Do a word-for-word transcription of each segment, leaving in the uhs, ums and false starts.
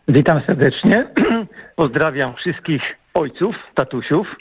Witam serdecznie. Pozdrawiam wszystkich ojców, tatusiów.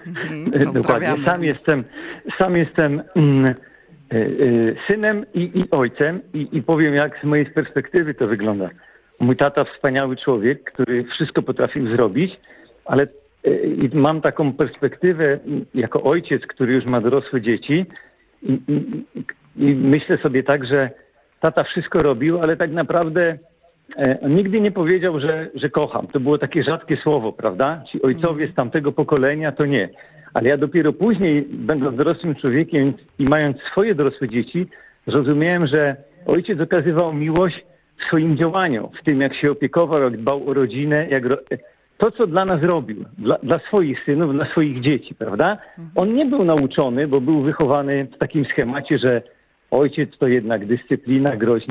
Mhm, Dokładnie. Sam jestem, sam jestem mm, y, y, synem i, i ojcem i, i powiem, jak z mojej perspektywy to wygląda. Mój tata wspaniały człowiek, który wszystko potrafił zrobić, ale y, mam taką perspektywę jako ojciec, który już ma dorosłe dzieci i, i, i myślę sobie tak, że tata wszystko robił, ale tak naprawdę on nigdy nie powiedział, że, że kocham. To było takie rzadkie słowo, prawda? Ci ojcowie z tamtego pokolenia to nie. Ale ja dopiero później, będąc dorosłym człowiekiem i mając swoje dorosłe dzieci, zrozumiałem, że ojciec okazywał miłość w swoim działaniu, w tym jak się opiekował, jak dbał o rodzinę, jak ro... to, co dla nas robił, dla, dla swoich synów, dla swoich dzieci, prawda? On nie był nauczony, bo był wychowany w takim schemacie, że ojciec to jednak dyscyplina, groźnie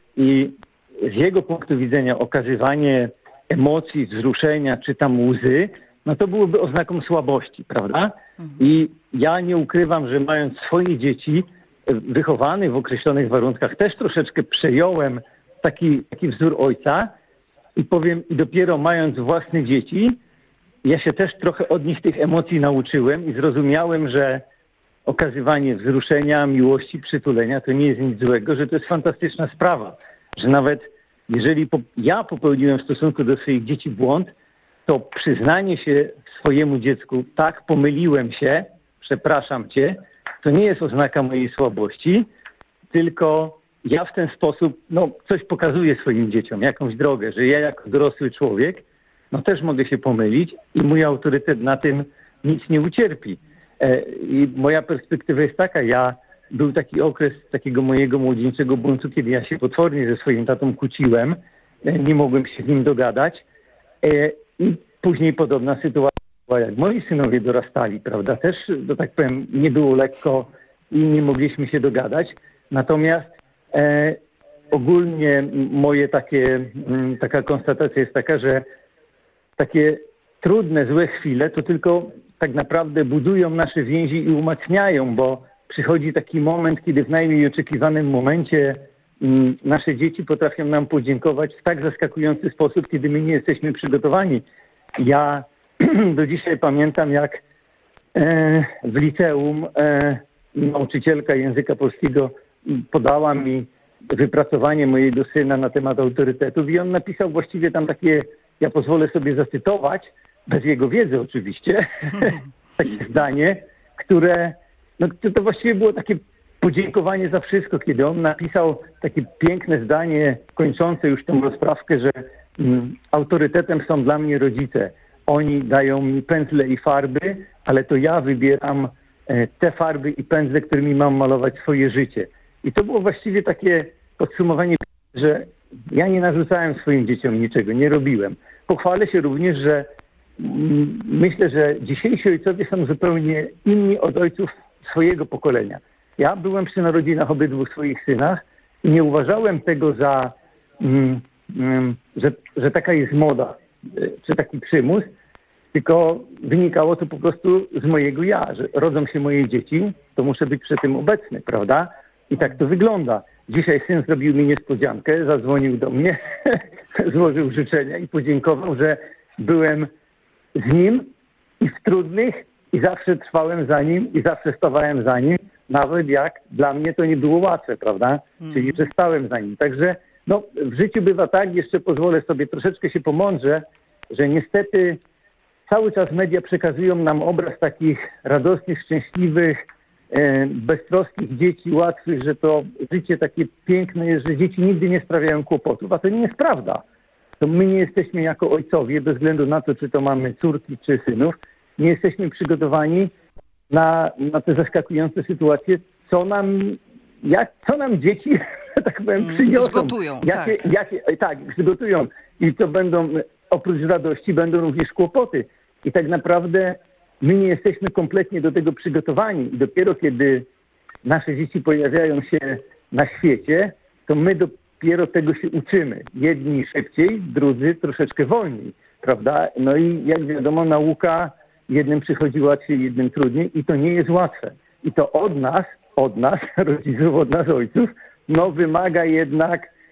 i z jego punktu widzenia okazywanie emocji, wzruszenia czy tam łzy, no to byłoby oznaką słabości, prawda? I ja nie ukrywam, że mając swoje dzieci wychowanych w określonych warunkach, też troszeczkę przejąłem taki, taki wzór ojca i powiem, i dopiero mając własne dzieci, ja się też trochę od nich tych emocji nauczyłem i zrozumiałem, że okazywanie wzruszenia, miłości, przytulenia to nie jest nic złego, że to jest fantastyczna sprawa. Że nawet jeżeli po, ja popełniłem w stosunku do swoich dzieci błąd, to przyznanie się swojemu dziecku, tak, pomyliłem się, przepraszam cię, to nie jest oznaka mojej słabości, tylko ja w ten sposób no, coś pokazuję swoim dzieciom, jakąś drogę, że ja jako dorosły człowiek no też mogę się pomylić i mój autorytet na tym nic nie ucierpi. E, I moja perspektywa jest taka, ja był taki okres takiego mojego młodzieńczego buntu, kiedy ja się potwornie ze swoim tatą kłóciłem. Nie mogłem się z nim dogadać. I później podobna sytuacja była, jak moi synowie dorastali, prawda? Też, że tak powiem, nie było lekko i nie mogliśmy się dogadać. Natomiast e, ogólnie moje takie, m, taka konstatacja jest taka, że takie trudne, złe chwile to tylko tak naprawdę budują nasze więzi i umacniają, bo przychodzi taki moment, kiedy w najmniej oczekiwanym momencie m, nasze dzieci potrafią nam podziękować w tak zaskakujący sposób, kiedy my nie jesteśmy przygotowani. Ja do dzisiaj pamiętam, jak e, w liceum e, nauczycielka języka polskiego podała mi wypracowanie mojego syna na temat autorytetów i on napisał właściwie tam takie, ja pozwolę sobie zacytować, bez jego wiedzy oczywiście, takie zdanie, które no to, to właściwie było takie podziękowanie za wszystko, kiedy on napisał takie piękne zdanie kończące już tą rozprawkę, że mm, autorytetem są dla mnie rodzice. Oni dają mi pędzle i farby, ale to ja wybieram e, te farby i pędzle, którymi mam malować swoje życie. I to było właściwie takie podsumowanie, że ja nie narzucałem swoim dzieciom niczego, nie robiłem. Pochwalę się również, że mm, myślę, że dzisiejsi ojcowie są zupełnie inni od ojców swojego pokolenia. Ja byłem przy narodzinach obydwu swoich synach i nie uważałem tego za, mm, mm, że, że taka jest moda, czy taki przymus, tylko wynikało to po prostu z mojego ja, że rodzą się moje dzieci, to muszę być przy tym obecny, prawda? I tak to wygląda. Dzisiaj syn zrobił mi niespodziankę, zadzwonił do mnie, złożył życzenia i podziękował, że byłem z nim i w trudnych i zawsze trwałem za nim i zawsze stawałem za nim, nawet jak dla mnie to nie było łatwe, prawda? Mm. Czyli, że stałem za nim. Także no, w życiu bywa tak, jeszcze pozwolę sobie troszeczkę się pomądrze, że niestety cały czas media przekazują nam obraz takich radosnych, szczęśliwych, e, beztroskich dzieci, łatwych, że to życie takie piękne jest, że dzieci nigdy nie sprawiają kłopotów, a to nie jest prawda. To my nie jesteśmy jako ojcowie, bez względu na to, czy to mamy córki, czy synów, nie jesteśmy przygotowani na, na te zaskakujące sytuacje, co nam, jak, co nam dzieci, tak powiem, przyniosą. Zgotują, jakie, tak. Jakie, tak, zgotują. I to będą, oprócz radości, będą również kłopoty. I tak naprawdę my nie jesteśmy kompletnie do tego przygotowani. I dopiero kiedy nasze dzieci pojawiają się na świecie, to my dopiero tego się uczymy. Jedni szybciej, drudzy troszeczkę wolniej, prawda? No i jak wiadomo, nauka jednym przychodzi łatwiej, jednym trudniej i to nie jest łatwe. I to od nas, od nas, rodziców, od nas ojców, no wymaga jednak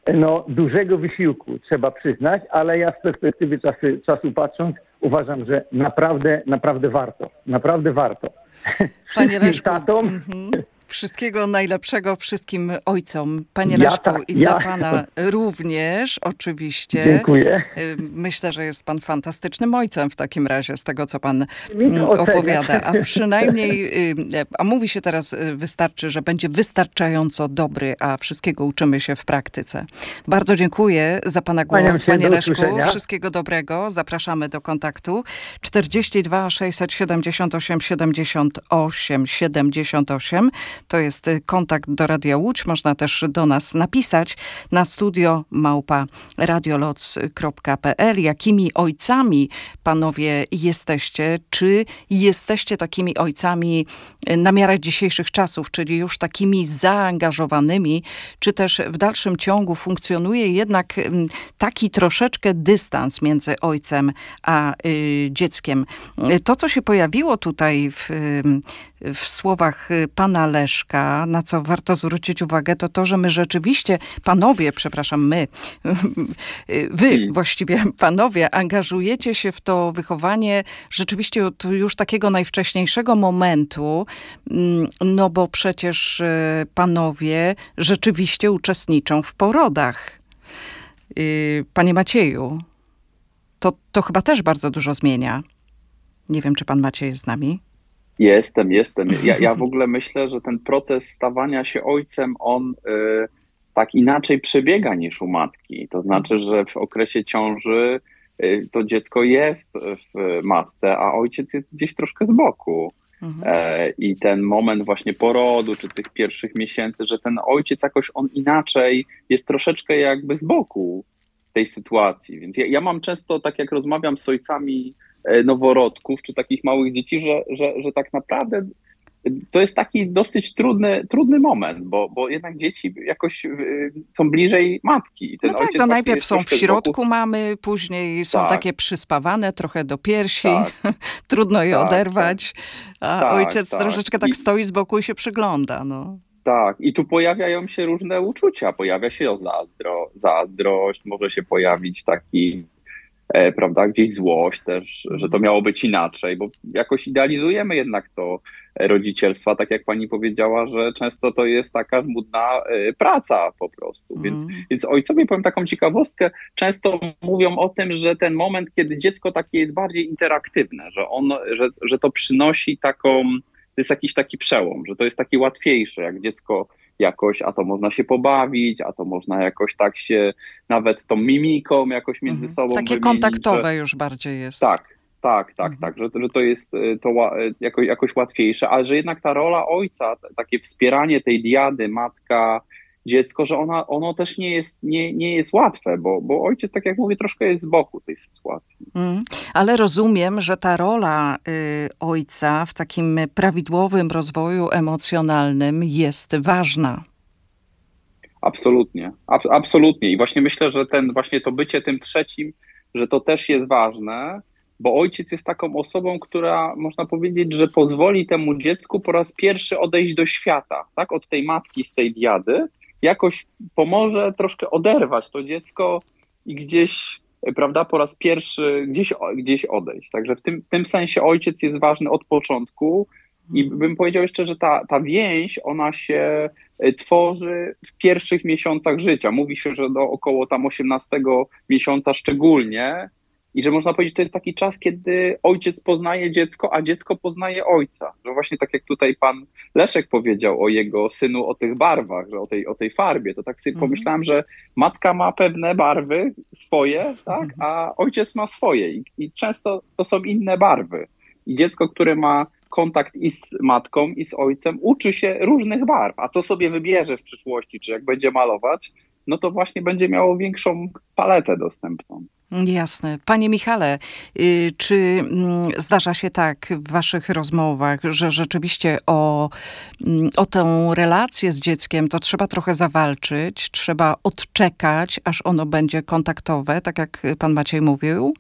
no, dużego wysiłku, trzeba przyznać, ale ja z perspektywy czasu, czasu patrząc, uważam, że naprawdę, naprawdę warto. Naprawdę warto. Panie Leszku, tatom, mm-hmm. Wszystkiego najlepszego wszystkim ojcom. Panie ja Leszku, tak, i dla ja. pana również oczywiście. Dziękuję. Myślę, że jest pan fantastycznym ojcem w takim razie, z tego co pan Mi opowiada. A przynajmniej, a mówi się teraz, wystarczy, że będzie wystarczająco dobry, a wszystkiego uczymy się w praktyce. Bardzo dziękuję za pana głos, panie Leszku. Wszystkiego dobrego. Zapraszamy do kontaktu. czterdzieści dwa sześćset siedemdziesiąt osiem siedemdziesiąt osiem siedemdziesiąt osiem. To jest kontakt do Radia Łódź. Można też do nas napisać na studio małpa radioloc kropka pe el. Jakimi ojcami panowie jesteście? Czy jesteście takimi ojcami na miarę dzisiejszych czasów, czyli już takimi zaangażowanymi, czy też w dalszym ciągu funkcjonuje jednak taki troszeczkę dystans między ojcem a y, dzieckiem? To, co się pojawiło tutaj w, w słowach pana Leszka, na co warto zwrócić uwagę, to to, że my rzeczywiście, panowie, przepraszam, my, wy właściwie, panowie, angażujecie się w to wychowanie rzeczywiście od już takiego najwcześniejszego momentu, no bo przecież panowie rzeczywiście uczestniczą w porodach. Panie Macieju, to, to chyba też bardzo dużo zmienia. Nie wiem, czy pan Maciej jest z nami? Jestem, jestem. Ja, ja w ogóle myślę, że ten proces stawania się ojcem, on y, tak inaczej przebiega niż u matki. To znaczy, że w okresie ciąży y, to dziecko jest w matce, a ojciec jest gdzieś troszkę z boku. Mhm. E, I ten moment właśnie porodu, czy tych pierwszych miesięcy, że ten ojciec jakoś on inaczej jest troszeczkę jakby z boku tej sytuacji. Więc ja, ja mam często, tak jak rozmawiam z ojcami noworodków, czy takich małych dzieci, że, że, że tak naprawdę to jest taki dosyć trudny, trudny moment, bo, bo jednak dzieci jakoś są bliżej matki. Ten no tak, to najpierw są w środku mamy, później są tak. takie przyspawane trochę do piersi, tak. trudno je tak, oderwać, tak. a tak, ojciec tak. troszeczkę tak I... stoi z boku i się przygląda. No. Tak, i tu pojawiają się różne uczucia, pojawia się zazdro, zazdrość, może się pojawić taki E, prawda, gdzieś złość też, że to miało być inaczej, bo jakoś idealizujemy jednak to rodzicielstwa, tak jak pani powiedziała, że często to jest taka żmudna e, praca po prostu, mm. więc, więc ojcowie, powiem taką ciekawostkę, często mówią o tym, że ten moment, kiedy dziecko takie jest bardziej interaktywne, że, on, że, że to przynosi taką, to jest jakiś taki przełom, że to jest takie łatwiejsze, jak dziecko jakoś, a to można się pobawić, a to można jakoś tak się, nawet tą mimiką jakoś między mhm. sobą Takie wymienić, kontaktowe że... już bardziej jest. Tak, tak, tak, mhm. tak, że, że to jest to jakoś, jakoś łatwiejsze, ale że jednak ta rola ojca, takie wspieranie tej diady, matka, dziecko, że ona, ono też nie jest, nie, nie jest łatwe, bo, bo ojciec, tak jak mówię, troszkę jest z boku tej sytuacji. Mm, ale rozumiem, że ta rola y, ojca w takim prawidłowym rozwoju emocjonalnym jest ważna. Absolutnie, ab, absolutnie. I właśnie myślę, że ten właśnie to bycie tym trzecim, że to też jest ważne, bo ojciec jest taką osobą, która można powiedzieć, że pozwoli temu dziecku po raz pierwszy odejść do świata, tak, od tej matki, z tej diady, jakoś pomoże troszkę oderwać to dziecko i gdzieś, prawda, po raz pierwszy gdzieś, gdzieś odejść. Także w tym, w tym sensie ojciec jest ważny od początku i bym powiedział jeszcze, że ta, ta więź, ona się tworzy w pierwszych miesiącach życia. Mówi się, że do około tam osiemnastego miesiąca szczególnie i że można powiedzieć, to jest taki czas, kiedy ojciec poznaje dziecko, a dziecko poznaje ojca. Że właśnie tak jak tutaj pan Leszek powiedział o jego synu, o tych barwach, że o tej, o tej farbie, to tak sobie mm. pomyślałem, że matka ma pewne barwy swoje, tak, mm. a ojciec ma swoje i, i często to są inne barwy. I dziecko, które ma kontakt i z matką, i z ojcem, uczy się różnych barw, a co sobie wybierze w przyszłości, czy jak będzie malować, no to właśnie będzie miało większą paletę dostępną. Jasne. Panie Michale, czy zdarza się tak w waszych rozmowach, że rzeczywiście o, o tę relację z dzieckiem to trzeba trochę zawalczyć, trzeba odczekać, aż ono będzie kontaktowe, tak jak pan Maciej mówił?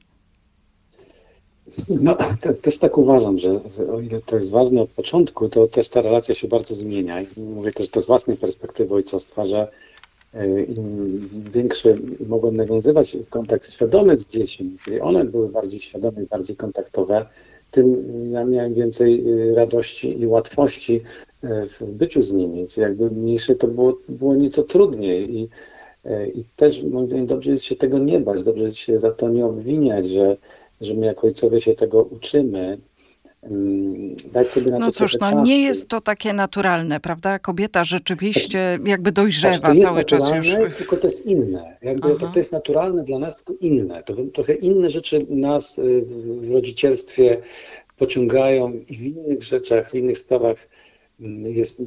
No, te, też tak uważam, że, że o ile to jest ważne od początku, to też ta relacja się bardzo zmienia. I mówię też to z własnej perspektywy ojcostwa, że im większy mogłem nawiązywać kontakt świadomy z dziećmi, czyli one były bardziej świadome i bardziej kontaktowe, tym ja miałem więcej radości i łatwości w byciu z nimi. Czyli jakby mniejsze to było, było nieco trudniej i, i też moim zdaniem dobrze jest się tego nie bać, dobrze jest się za to nie obwiniać, że, że my jako ojcowie się tego uczymy. Dać sobie na to no cóż, no czasu. nie jest to takie naturalne, prawda? Kobieta rzeczywiście jakby dojrzewa znaczy, to jest cały czas już. Tylko to jest inne. Jakby to, to jest naturalne dla nas, tylko inne. To trochę inne rzeczy nas w rodzicielstwie pociągają i w innych rzeczach, w innych sprawach jest,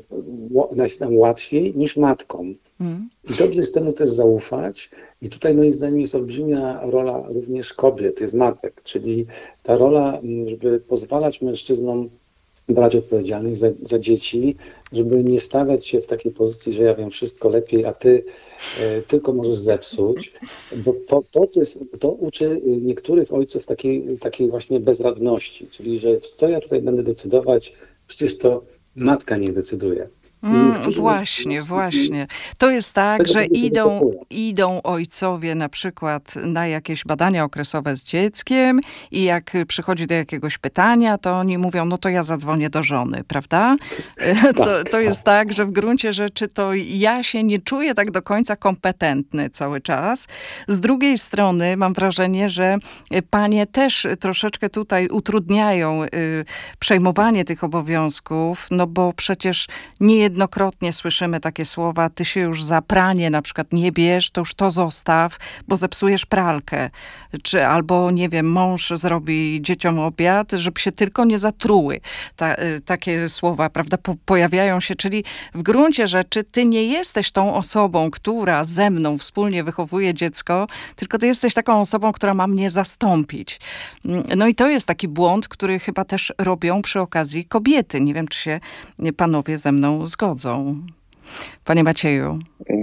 jest nam łatwiej niż matkom. Hmm. I dobrze jest temu też zaufać. I tutaj moim zdaniem jest olbrzymia rola również kobiet, jest matek, czyli ta rola, żeby pozwalać mężczyznom brać odpowiedzialność za, za dzieci, żeby nie stawiać się w takiej pozycji, że ja wiem wszystko lepiej, a ty e, tylko możesz zepsuć, bo to, to, to, jest, to uczy niektórych ojców takiej, takiej właśnie bezradności, czyli że co ja tutaj będę decydować, przecież to matka niech decyduje. Mm, właśnie, właśnie. To jest tak, że idą, idą ojcowie na przykład na jakieś badania okresowe z dzieckiem i jak przychodzi do jakiegoś pytania, to oni mówią, no to ja zadzwonię do żony, prawda? To, to jest tak, że w gruncie rzeczy to ja się nie czuję tak do końca kompetentny cały czas. Z drugiej strony mam wrażenie, że panie też troszeczkę tutaj utrudniają przejmowanie tych obowiązków, no bo przecież nie Jednokrotnie słyszymy takie słowa, ty się już za pranie na przykład nie bierz, to już to zostaw, bo zepsujesz pralkę. Czy albo, nie wiem, mąż zrobi dzieciom obiad, żeby się tylko nie zatruły. Ta, takie słowa, prawda, po, pojawiają się, czyli w gruncie rzeczy ty nie jesteś tą osobą, która ze mną wspólnie wychowuje dziecko, tylko ty jesteś taką osobą, która ma mnie zastąpić. No i to jest taki błąd, który chyba też robią przy okazji kobiety. Nie wiem, czy się panowie ze mną zgodzą. Panie Macieju.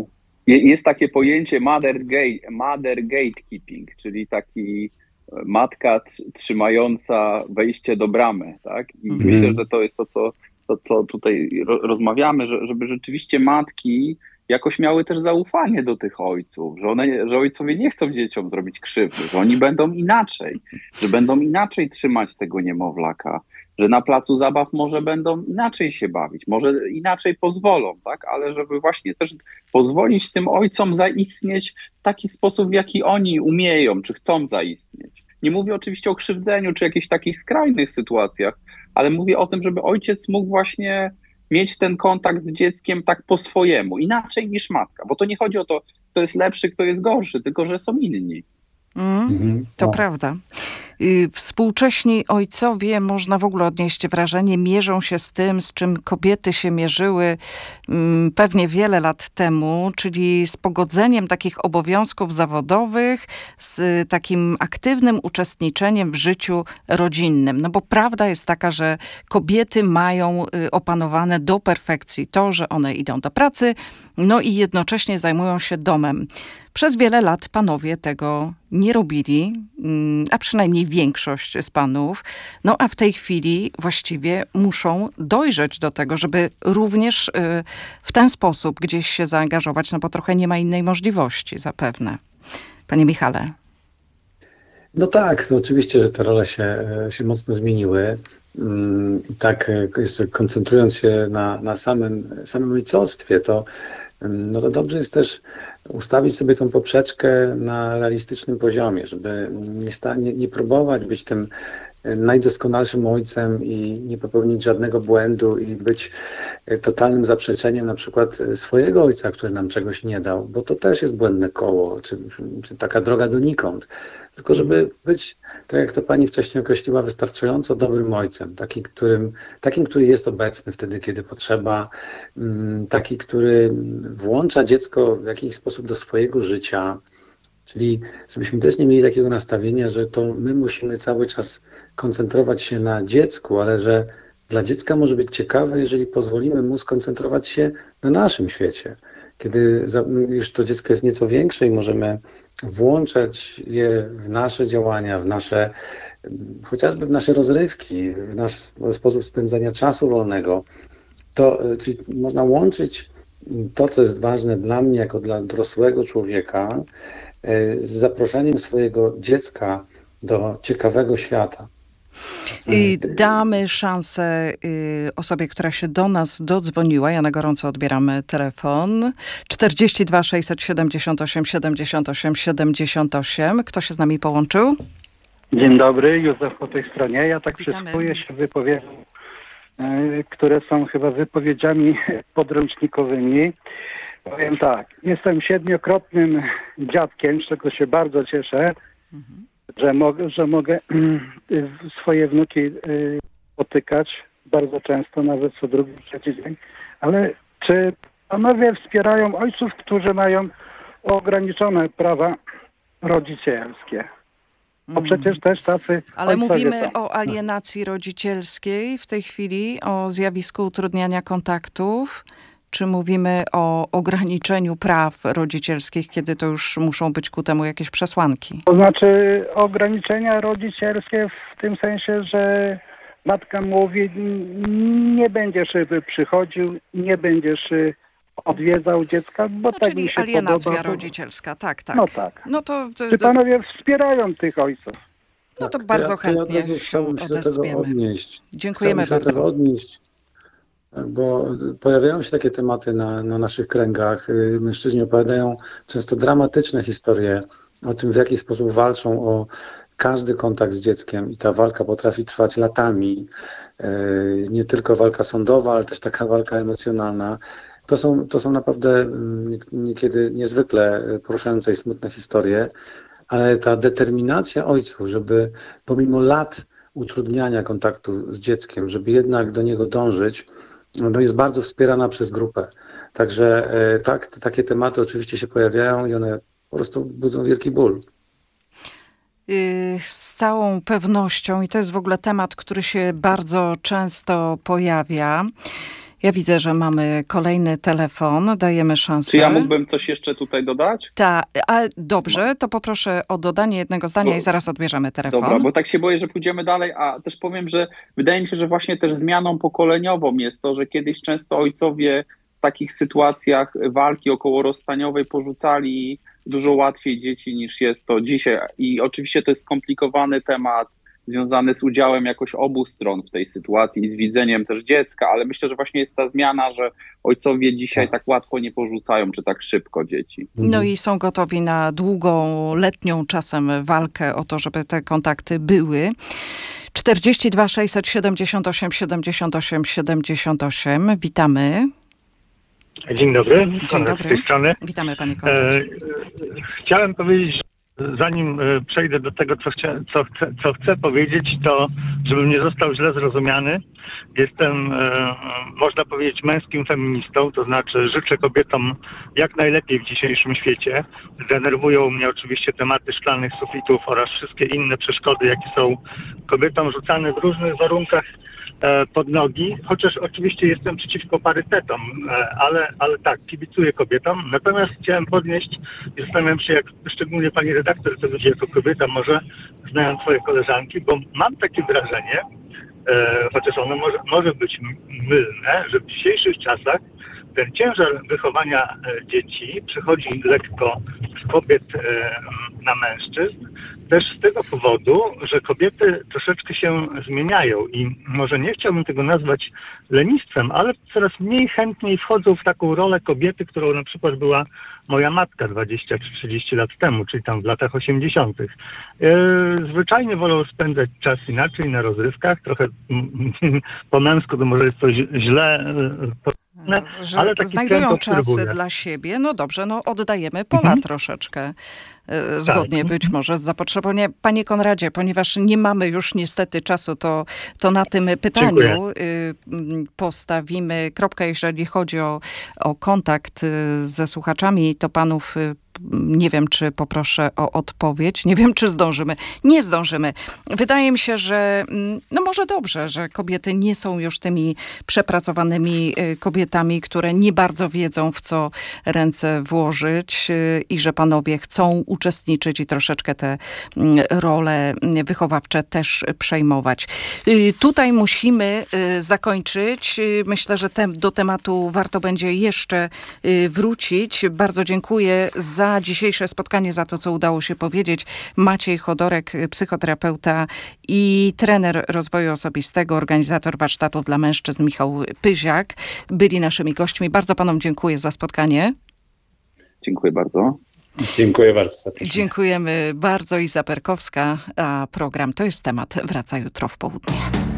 Jest takie pojęcie mother, gate, mother gatekeeping, czyli taki matka trzymająca wejście do bramy, tak? I mm. myślę, że to jest to, co, to, co tutaj rozmawiamy, że, żeby rzeczywiście matki jakoś miały też zaufanie do tych ojców, że, one, że ojcowie nie chcą dzieciom zrobić krzywdy, że oni będą inaczej, że będą inaczej trzymać tego niemowlaka, że na placu zabaw może będą inaczej się bawić, może inaczej pozwolą, tak? Ale żeby właśnie też pozwolić tym ojcom zaistnieć w taki sposób, w jaki oni umieją, czy chcą zaistnieć. Nie mówię oczywiście o krzywdzeniu, czy jakichś takich skrajnych sytuacjach, ale mówię o tym, żeby ojciec mógł właśnie mieć ten kontakt z dzieckiem tak po swojemu, inaczej niż matka, bo to nie chodzi o to, kto jest lepszy, kto jest gorszy, tylko że są inni. Mm, mhm, to tak. Prawda. Współcześni ojcowie, można w ogóle odnieść wrażenie, mierzą się z tym, z czym kobiety się mierzyły um, pewnie wiele lat temu, czyli z pogodzeniem takich obowiązków zawodowych, z takim aktywnym uczestniczeniem w życiu rodzinnym. No bo prawda jest taka, że kobiety mają opanowane do perfekcji to, że one idą do pracy, no i jednocześnie zajmują się domem. Przez wiele lat panowie tego nie robili, a przynajmniej większość z panów. No a w tej chwili właściwie muszą dojrzeć do tego, żeby również w ten sposób gdzieś się zaangażować, no bo trochę nie ma innej możliwości zapewne. Panie Michale. No tak, to oczywiście, że te role się, się mocno zmieniły. I tak jeszcze koncentrując się na, na samym, samym ojcostwie, to, no to dobrze jest też ustawić sobie tą poprzeczkę na realistycznym poziomie, żeby nie, sta, nie, nie próbować być tym najdoskonalszym ojcem i nie popełnić żadnego błędu i być totalnym zaprzeczeniem na przykład swojego ojca, który nam czegoś nie dał, bo to też jest błędne koło, czy, czy taka droga donikąd. Tylko żeby być, tak jak to pani wcześniej określiła, wystarczająco dobrym ojcem, taki, którym, takim, który jest obecny wtedy, kiedy potrzeba, taki, który włącza dziecko w jakiś sposób do swojego życia, czyli żebyśmy też nie mieli takiego nastawienia, że to my musimy cały czas koncentrować się na dziecku, ale że dla dziecka może być ciekawe, jeżeli pozwolimy mu skoncentrować się na naszym świecie. Kiedy już to dziecko jest nieco większe i możemy włączać je w nasze działania, w nasze, chociażby w nasze rozrywki, w nasz sposób spędzania czasu wolnego, to czyli można łączyć to, co jest ważne dla mnie jako dla dorosłego człowieka, z zaproszeniem swojego dziecka do ciekawego świata. I damy szansę osobie, która się do nas dodzwoniła. Ja na gorąco odbieram telefon. czterdzieści dwa sześćset siedemdziesiąt osiem siedemdziesiąt osiem siedemdziesiąt osiem. Kto się z nami połączył? Dzień dobry, Józef po tej stronie. Ja tak Witamy. przysłuchuję się wypowiedziom, które są chyba wypowiedziami podręcznikowymi. Powiem tak, jestem siedmiokrotnym dziadkiem, z czego się bardzo cieszę, mhm. że, mogę, że mogę swoje wnuki spotykać bardzo często, nawet co drugi, trzeci dzień. Ale czy panowie wspierają ojców, którzy mają ograniczone prawa rodzicielskie? Bo przecież też tacy Ale mówimy są. o alienacji rodzicielskiej w tej chwili, o zjawisku utrudniania kontaktów, czy mówimy o ograniczeniu praw rodzicielskich, kiedy to już muszą być ku temu jakieś przesłanki? To znaczy ograniczenia rodzicielskie w tym sensie, że matka mówi, nie będziesz przychodził, nie będziesz odwiedzał dziecka, bo no, tak czyli mi się alienacja podoba. rodzicielska, tak, tak. No tak. No to, to, Czy to, panowie wspierają tych ojców? no to Tak, bardzo ja, chętnie ja się chciałbym się do tego odezwiemy. odnieść. Dziękujemy chciałbym się bardzo. do tego odnieść, bo pojawiają się takie tematy na, na naszych kręgach. Mężczyźni opowiadają często dramatyczne historie o tym, w jaki sposób walczą o każdy kontakt z dzieckiem i ta walka potrafi trwać latami. Nie tylko walka sądowa, ale też taka walka emocjonalna. To są, to są naprawdę niekiedy niezwykle poruszające i smutne historie, ale ta determinacja ojców, żeby pomimo lat utrudniania kontaktu z dzieckiem, żeby jednak do niego dążyć, no jest bardzo wspierana przez grupę. Także tak, takie tematy oczywiście się pojawiają i one po prostu budzą wielki ból. Z całą pewnością, i to jest w ogóle temat, który się bardzo często pojawia. Ja widzę, że mamy kolejny telefon, dajemy szansę. Czy ja mógłbym coś jeszcze tutaj dodać? Tak, a dobrze, to poproszę o dodanie jednego zdania bo, i zaraz odbierzemy telefon. Dobra, bo tak się boję, że pójdziemy dalej, a też powiem, że wydaje mi się, że właśnie też zmianą pokoleniową jest to, że kiedyś często ojcowie w takich sytuacjach walki okołorozstaniowej porzucali dużo łatwiej dzieci niż jest to dzisiaj. I oczywiście to jest skomplikowany temat, związany z udziałem jakoś obu stron w tej sytuacji i z widzeniem też dziecka, ale myślę, że właśnie jest ta zmiana, że ojcowie dzisiaj tak łatwo nie porzucają, czy tak szybko dzieci. No i są gotowi na długą, letnią czasem walkę o to, żeby te kontakty były. czterdzieści dwa sześćset siedemdziesiąt osiem siedemdziesiąt osiem siedemdziesiąt osiem. Witamy. Dzień dobry. Dzień dobry. Z tej strony. Witamy, panie Konradzie. E, chciałem powiedzieć, zanim przejdę do tego, co, chcia, co, chcę, co chcę powiedzieć, to żebym nie został źle zrozumiany. Jestem, e, można powiedzieć, męskim feministą, to znaczy życzę kobietom jak najlepiej w dzisiejszym świecie. Denerwują mnie oczywiście tematy szklanych sufitów oraz wszystkie inne przeszkody, jakie są kobietom rzucane w różnych warunkach pod nogi, chociaż oczywiście jestem przeciwko parytetom, ale, ale tak, kibicuję kobietom. Natomiast chciałem podnieść i zastanawiam się, jak szczególnie pani redaktor to widzi jako kobieta, może znając swoje koleżanki, bo mam takie wrażenie, e, chociaż ono może, może być mylne, że w dzisiejszych czasach ten ciężar wychowania dzieci przychodzi lekko z kobiet na mężczyzn, też z tego powodu, że kobiety troszeczkę się zmieniają i może nie chciałbym tego nazwać lenistwem, ale coraz mniej chętniej wchodzą w taką rolę kobiety, którą na przykład była moja matka dwadzieścia czy trzydzieści lat temu, czyli tam w latach osiemdziesiątych. Zwyczajnie wolą spędzać czas inaczej, na rozrywkach, trochę po męsku to może jest to źle, No, że ale znajdują czas dla siebie. No dobrze, no oddajemy pola mhm. troszeczkę. Zgodnie tak. być może z zapotrzebowaniem. Panie Konradzie, ponieważ nie mamy już niestety czasu, to, to na tym pytaniu Dziękuję. postawimy kropkę, jeżeli chodzi o, o kontakt ze słuchaczami, to panów nie wiem, czy poproszę o odpowiedź. Nie wiem, czy zdążymy. Nie zdążymy. Wydaje mi się, że no może dobrze, że kobiety nie są już tymi przepracowanymi kobietami, które nie bardzo wiedzą, w co ręce włożyć i że panowie chcą uczestniczyć i troszeczkę te role wychowawcze też przejmować. Tutaj musimy zakończyć. Myślę, że tem, do tematu warto będzie jeszcze wrócić. Bardzo dziękuję za dzisiejsze spotkanie, za to, co udało się powiedzieć. Maciej Chodorek, psychoterapeuta i trener rozwoju osobistego, organizator warsztatów dla mężczyzn Michał Pyziak byli naszymi gośćmi. Bardzo panom dziękuję za spotkanie. Dziękuję bardzo. Dziękuję bardzo. Dziękujemy bardzo. Iza Perkowska, a program To jest temat wraca jutro w południe.